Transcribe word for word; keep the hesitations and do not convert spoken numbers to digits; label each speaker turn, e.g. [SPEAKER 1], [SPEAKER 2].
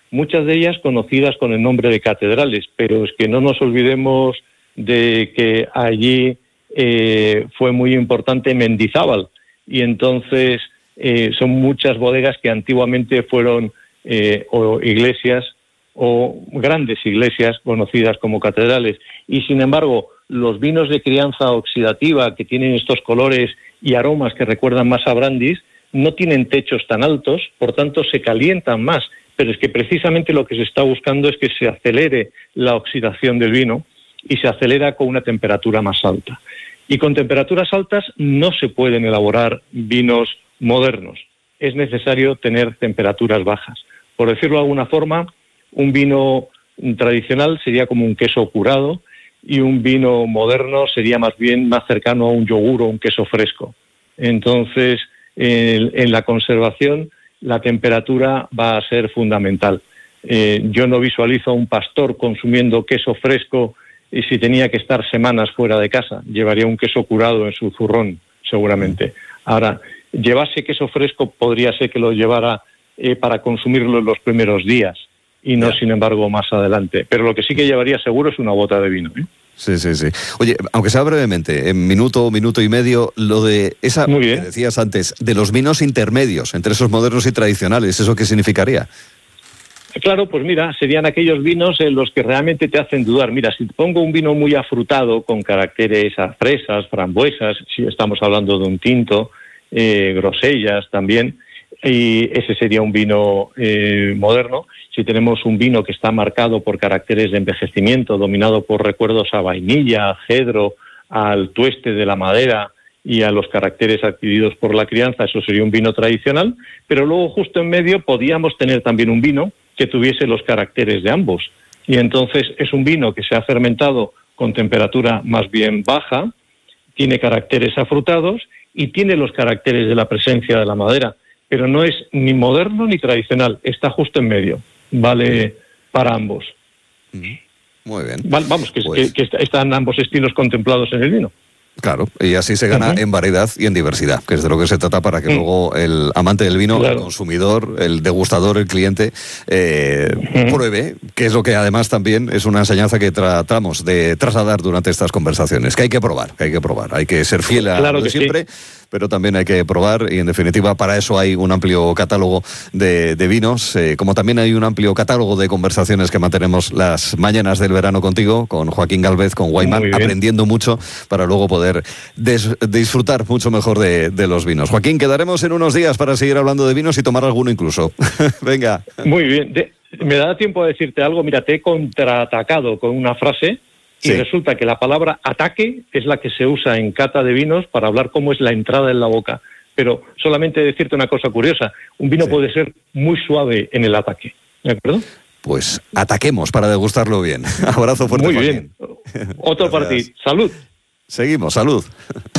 [SPEAKER 1] muchas de ellas conocidas con el nombre de catedrales, pero es que no nos olvidemos de que allí eh, fue muy importante Mendizábal, y entonces eh, son muchas bodegas que antiguamente fueron eh, o iglesias o grandes iglesias conocidas como catedrales, y sin embargo los vinos de crianza oxidativa que tienen estos colores y aromas que recuerdan más a brandis no tienen techos tan altos, por tanto se calientan más, pero es que precisamente lo que se está buscando es que se acelere la oxidación del vino y se acelera con una temperatura más alta. Y con temperaturas altas no se pueden elaborar vinos modernos, es necesario tener temperaturas bajas. Por decirlo de alguna forma, un vino tradicional sería como un queso curado y un vino moderno sería más bien más cercano a un yogur o un queso fresco. Entonces, en, en la conservación, la temperatura va a ser fundamental. Eh, yo no visualizo a un pastor consumiendo queso fresco y si tenía que estar semanas fuera de casa, llevaría un queso curado en su zurrón, seguramente. Ahora, llevarse queso fresco podría ser que lo llevara eh, para consumirlo en los primeros días y no, yeah. sin embargo, más adelante. Pero lo que sí que llevaría seguro es una bota de vino, ¿eh?
[SPEAKER 2] Sí, sí, sí. Oye, aunque sea brevemente, en minuto, minuto y medio, lo de esa que decías antes, de los vinos intermedios, entre esos modernos y tradicionales, ¿eso qué significaría?
[SPEAKER 1] Claro, pues mira, serían aquellos vinos en los que realmente te hacen dudar. Mira, si te pongo un vino muy afrutado, con caracteres a fresas, frambuesas, si estamos hablando de un tinto, eh, grosellas también, y ese sería un vino eh, moderno. Si tenemos un vino que está marcado por caracteres de envejecimiento, dominado por recuerdos a vainilla, a cedro, al tueste de la madera y a los caracteres adquiridos por la crianza, eso sería un vino tradicional, pero luego justo en medio podíamos tener también un vino que tuviese los caracteres de ambos. Y entonces es un vino que se ha fermentado con temperatura más bien baja, tiene caracteres afrutados y tiene los caracteres de la presencia de la madera, pero no es ni moderno ni tradicional, está justo en medio. Vale para ambos.
[SPEAKER 2] Muy bien.
[SPEAKER 1] Vale, vamos, que,
[SPEAKER 2] pues...
[SPEAKER 1] que, que están ambos estilos contemplados en el vino.
[SPEAKER 2] Claro, y así se gana uh-huh. en variedad y en diversidad, que es de lo que se trata para que uh-huh. luego el amante del vino, claro. el consumidor, el degustador, el cliente, eh, uh-huh. pruebe, que es lo que además también es una enseñanza que tratamos de trasladar durante estas conversaciones, que hay que probar, que hay que probar, hay que ser fiel a
[SPEAKER 1] claro
[SPEAKER 2] lo de siempre,
[SPEAKER 1] sí.
[SPEAKER 2] pero también hay que probar y en definitiva para eso hay un amplio catálogo de, de vinos, eh, como también hay un amplio catálogo de conversaciones que mantenemos las mañanas del verano contigo, con Joaquín Gálvez, con Wine-Man, aprendiendo mucho para luego poder Des, disfrutar mucho mejor de, de los vinos. Joaquín, quedaremos en unos días para seguir hablando de vinos y tomar alguno incluso. Venga.
[SPEAKER 1] Muy bien. De, me da tiempo a decirte algo. Mira, te he contraatacado con una frase y sí. resulta que la palabra ataque es la que se usa en cata de vinos para hablar cómo es la entrada en la boca. Pero solamente decirte una cosa curiosa. Un vino sí. puede ser muy suave en el ataque. ¿De acuerdo?
[SPEAKER 2] Pues ataquemos para degustarlo bien. Abrazo fuerte,
[SPEAKER 1] Muy
[SPEAKER 2] Joaquín.
[SPEAKER 1] bien. Otro para ti. Salud.
[SPEAKER 2] Seguimos, salud.